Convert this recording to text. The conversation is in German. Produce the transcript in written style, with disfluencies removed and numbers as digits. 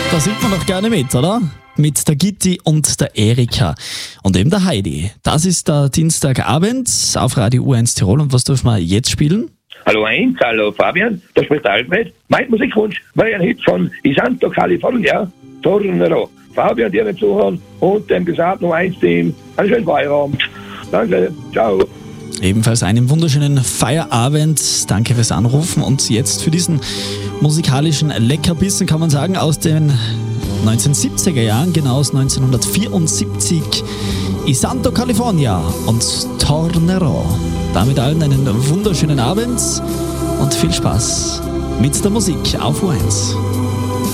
Da singt man doch gerne mit, oder? Mit der Gitti und der Erika und eben der Heidi. Das ist der Dienstagabend auf Radio U1 Tirol. Und was dürfen wir jetzt spielen? Hallo Heinz, hallo Fabian, da spricht der Alfred. Mein Musikwunsch war ein Hit von Isanto California, Tornero. Fabian, dir nicht zuhören und dem gesamten U1-Team einen schönen Feierabend. Danke, ciao. Ebenfalls einen wunderschönen Feierabend. Danke fürs Anrufen und jetzt für diesen musikalischen Leckerbissen kann man sagen aus den 1970er Jahren, genau aus 1974, Isanto California und Tornero. Damit allen einen wunderschönen Abend und viel Spaß mit der Musik auf U1.